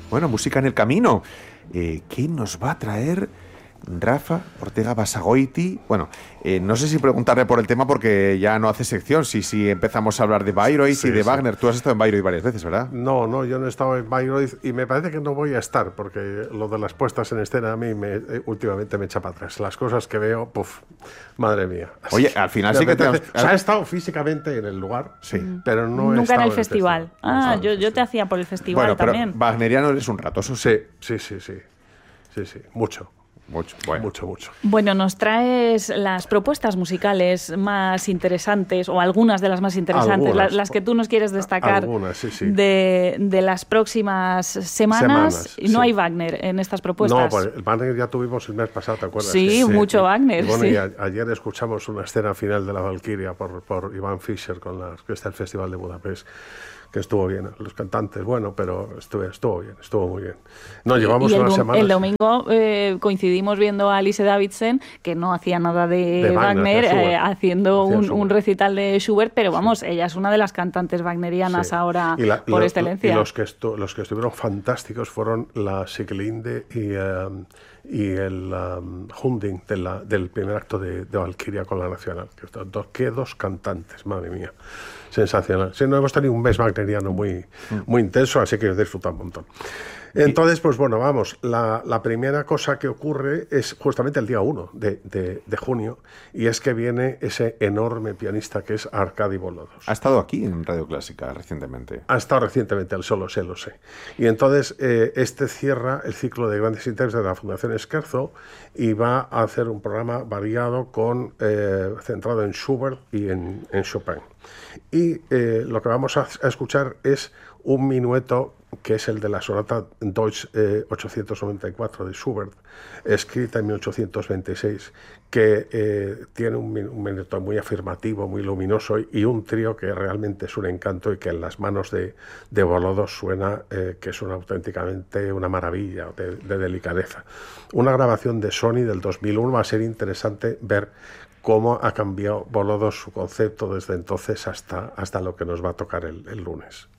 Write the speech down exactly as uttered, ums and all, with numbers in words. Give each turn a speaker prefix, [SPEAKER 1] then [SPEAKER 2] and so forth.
[SPEAKER 1] Bueno, música en el camino. Eh, ¿Qué nos va a traer Rafa Ortega Basagoiti? Bueno, eh, no sé si preguntarle por el tema porque ya no hace sección. Si, si empezamos a hablar de Bayreuth
[SPEAKER 2] sí,
[SPEAKER 1] y de
[SPEAKER 2] sí.
[SPEAKER 1] Wagner. Tú has estado en Bayreuth varias veces, ¿verdad?
[SPEAKER 2] No, no, yo no he estado en Bayreuth y me parece que no voy a estar porque lo de las puestas en escena a mí me, eh, últimamente me echa para atrás. Las cosas que veo, puf, madre mía. Así,
[SPEAKER 1] Oye, al final sí que te...
[SPEAKER 2] O sea, he estado físicamente en el lugar,
[SPEAKER 1] sí,
[SPEAKER 2] pero no
[SPEAKER 3] Nunca
[SPEAKER 2] he estado
[SPEAKER 3] en el festival.
[SPEAKER 2] festival.
[SPEAKER 3] Ah,
[SPEAKER 2] no
[SPEAKER 3] yo,
[SPEAKER 2] yo
[SPEAKER 3] yo te hacía por el festival
[SPEAKER 1] bueno,
[SPEAKER 3] también.
[SPEAKER 1] Pero wagneriano eres un rato, eso
[SPEAKER 2] sí. Sí, sí, sí. Sí, sí, mucho.
[SPEAKER 1] Mucho, bueno.
[SPEAKER 2] mucho, mucho.
[SPEAKER 3] Bueno, nos traes las propuestas musicales más interesantes, o algunas de las más interesantes,
[SPEAKER 2] algunas,
[SPEAKER 3] la, las que tú nos quieres destacar
[SPEAKER 2] algunas, sí, sí.
[SPEAKER 3] De, de las próximas semanas.
[SPEAKER 2] Semanas,
[SPEAKER 3] y no
[SPEAKER 2] sí.
[SPEAKER 3] hay Wagner en estas propuestas.
[SPEAKER 2] No, pues el Wagner ya tuvimos el mes pasado, ¿te acuerdas?
[SPEAKER 3] Sí,
[SPEAKER 2] sí
[SPEAKER 3] mucho
[SPEAKER 2] y,
[SPEAKER 3] Wagner.
[SPEAKER 2] Y bueno,
[SPEAKER 3] sí.
[SPEAKER 2] y a, ayer escuchamos una escena final de la Valquiria por, por Iván Fischer con la orquesta del Festival de Budapest, que estuvo bien, los cantantes, bueno, pero estuvo, estuvo bien, estuvo muy bien. Nos llevamos
[SPEAKER 3] y el,
[SPEAKER 2] unas semanas...
[SPEAKER 3] el domingo eh, coincidimos viendo a Alice Davidson, que no hacía nada de,
[SPEAKER 2] de
[SPEAKER 3] Wagner,
[SPEAKER 2] Wagner
[SPEAKER 3] eh, haciendo
[SPEAKER 2] hacía
[SPEAKER 3] un, un recital de Schubert, pero vamos, sí. ella es una de las cantantes wagnerianas sí. ahora la, por
[SPEAKER 2] lo,
[SPEAKER 3] excelencia.
[SPEAKER 2] Y los que, estu, los que estuvieron fantásticos fueron la Sieglinde y... Um, y el um, Hunding de la, del primer acto de, de Valquiria con la Nacional. Que dos, qué dos cantantes, madre mía. Sensacional. Sí, no hemos tenido un mes wagneriano muy, muy intenso, así que he disfrutado un montón. Entonces, pues bueno, vamos, la, la primera cosa que ocurre es justamente el día uno de, de, de junio, y es que viene ese enorme pianista que es Arkady Bolodov.
[SPEAKER 1] Ha estado aquí en Radio Clásica recientemente.
[SPEAKER 2] Ha estado recientemente, al solo sé, lo sé. Y entonces, eh, este cierra el ciclo de grandes intérpretes de la Fundación Scherzo y va a hacer un programa variado con, eh, centrado en Schubert y en, en Chopin. Y eh, lo que vamos a, a escuchar es un minueto que es el de la sonata Deutsch eh, ochocientos noventa y cuatro de Schubert, escrita en mil ochocientos veintiséis, que eh, tiene un, un minueto muy afirmativo, muy luminoso, y un trío que realmente es un encanto y que en las manos de, de Bolodov suena eh, que es una, auténticamente una maravilla de, de delicadeza. Una grabación de Sony del dos mil uno, va a ser interesante ver cómo ha cambiado Bolodov su concepto desde entonces hasta, hasta lo que nos va a tocar el, el lunes.